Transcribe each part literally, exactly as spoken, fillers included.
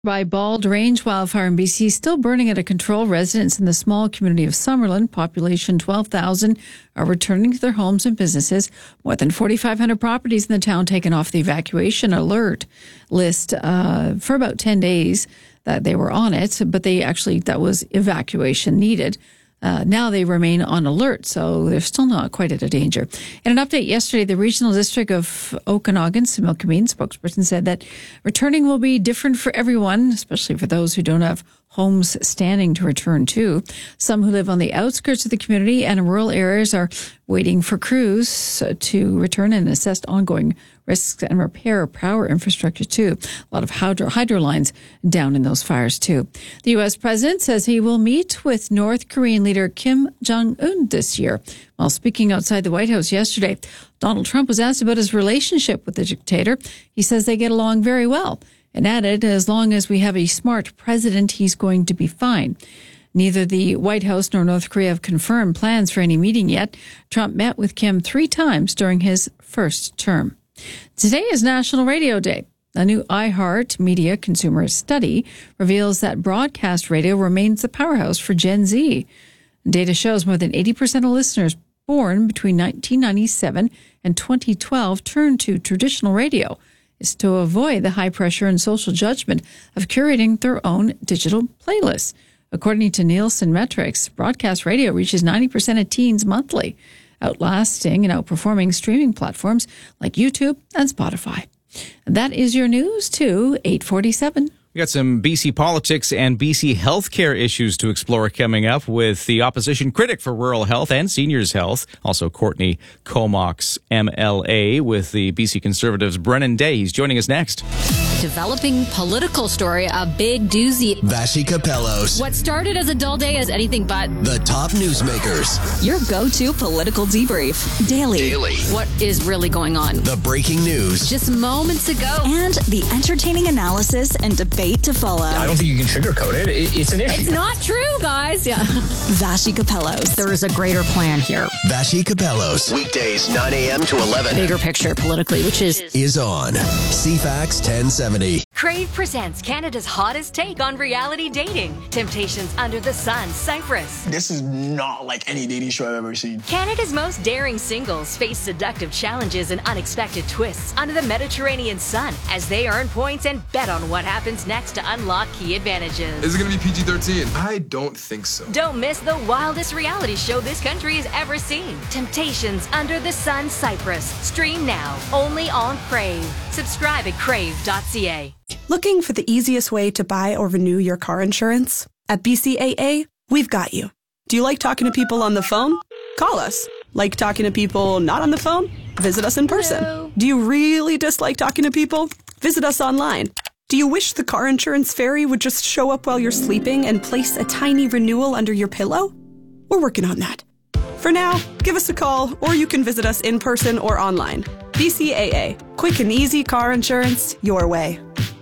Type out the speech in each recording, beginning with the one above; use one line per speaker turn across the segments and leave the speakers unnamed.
By Bald Range wildfire in B C, still burning out of control. Residents in the small community of Summerland, population twelve thousand, are returning to their homes and businesses. More than forty-five hundred properties in the town taken off the evacuation alert list uh, for about ten days that they were on it, but they actually, that was evacuation needed. Uh, now they remain on alert, so they're still not quite out of danger. In an update yesterday, the regional district of Okanagan, Similkameen spokesperson said that returning will be different for everyone, especially for those who don't have homes standing to return to. Some who live on the outskirts of the community and in rural areas are waiting for crews to return and assess ongoing risks and repair power infrastructure too. A lot of hydro, hydro lines down in those fires too. The U S president says he will meet with North Korean leader Kim Jong-un this year. While speaking outside the White House yesterday, Donald Trump was asked about his relationship with the dictator. He says they get along very well and added, as long as we have a smart president, he's going to be fine. Neither the White House nor North Korea have confirmed plans for any meeting yet. Trump met with Kim three times during his first term. Today is National Radio Day. A new iHeart Media consumer study reveals that broadcast radio remains the powerhouse for Gen Z. Data shows more than eighty percent of listeners born between nineteen ninety-seven and twenty twelve turned to traditional radio. Is to avoid the high pressure and social judgment of curating their own digital playlists. According to Nielsen metrics, broadcast radio reaches ninety percent of teens monthly, outlasting and outperforming streaming platforms like YouTube and Spotify. And that is your news to eight forty-seven.
We got some B C politics and B C healthcare issues to explore coming up with the opposition critic for rural health and seniors health, also Courtney Comox, M L A, with the B C Conservatives' Brennan Day. He's joining us next.
Developing political story, a big doozy.
Vassy Kapelos.
What started as a dull day is anything but.
The top newsmakers.
Your go-to political debrief. Daily.
Daily.
What is really going on?
The breaking news.
Just moments ago.
And the entertaining analysis and debate to follow.
I don't think you can sugarcoat it. it it's an issue.
It's not true, guys. Yeah.
Vassy Kapelos.
There is a greater plan here.
Vassy Kapelos. Weekdays nine a.m. to eleven.
Bigger picture politically, which is...
Is on C FAX ten seventy.
Crave presents Canada's hottest take on reality dating. Temptations Under the Sun, Cyprus.
This is not like any dating show I've ever seen.
Canada's most daring singles face seductive challenges and unexpected twists under the Mediterranean sun as they earn points and bet on what happens next to unlock key advantages.
Is it going to be P G thirteen? I don't think so.
Don't miss the wildest reality show this country has ever seen. Temptations Under the Sun, Cyprus. Stream now, only on Crave. Subscribe at crave dot c a.
Looking for the easiest way to buy or renew your car insurance? At B C A A, we've got you. Do you like talking to people on the phone? Call us. Like talking to people not on the phone? Visit us in person.
Hello.
Do you really dislike talking to people? Visit us online. Do you wish the car insurance fairy would just show up while you're sleeping and place a tiny renewal under your pillow? We're working on that. For now, give us a call or you can visit us in person or online. B C A A. Quick and easy car insurance your way.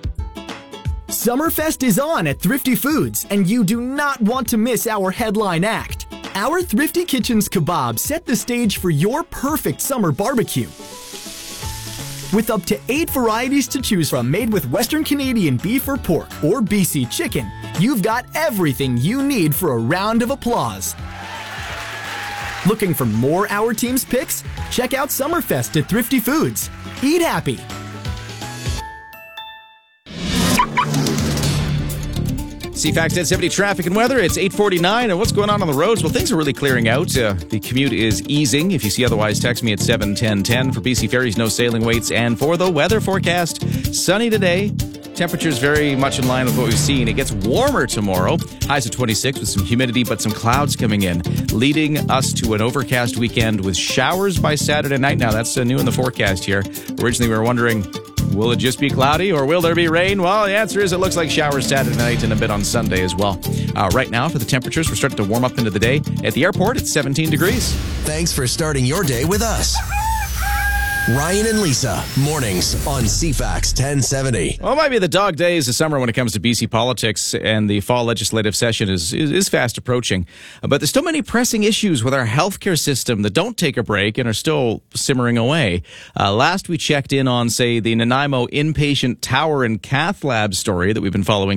Summerfest is on at Thrifty Foods, and you do not want to miss our headline act. Our Thrifty Kitchens kebab set the stage for your perfect summer barbecue. With up to eight varieties to choose from made with Western Canadian beef or pork or B C chicken, you've got everything you need for a round of applause. Looking for more Our Team's picks? Check out Summerfest at Thrifty Foods. Eat happy.
C FAX ten seventy traffic and weather. It's eight forty-nine. And what's going on on the roads? Well, things are really clearing out. Uh, the commute is easing. If you see otherwise, text me at seven ten ten. For B C Ferries, no sailing waits. And for the weather forecast, sunny today. Temperatures very much in line with what we've seen. It gets warmer tomorrow. Highs of twenty-six with some humidity, but some clouds coming in, leading us to an overcast weekend with showers by Saturday night. Now, that's uh, new in the forecast here. Originally, we were wondering, will it just be cloudy or will there be rain? Well, the answer is it looks like showers Saturday night and a bit on Sunday as well. Uh, right now, for the temperatures, we're starting to warm up into the day. At the airport, it's seventeen degrees.
Thanks for starting your day with us. Ryan and Lisa, mornings on C FAX ten seventy.
Well, it might be the dog days of summer when it comes to B C politics, and the fall legislative session is, is, is fast approaching. But there's still many pressing issues with our healthcare system that don't take a break and are still simmering away. Uh, last we checked in on, say, the Nanaimo inpatient tower and cath lab story that we've been following